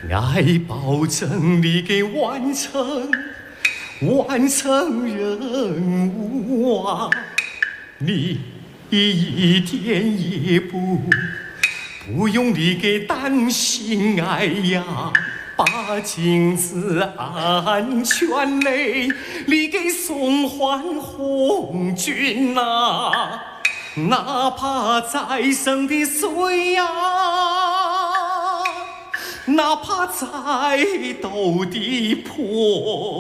爱保证你给完成任务啊！你一点也不用你给担心，哎呀，把镜子安全嘞，你给送还红军呐！哪怕再生的水呀，哪怕再陡的坡。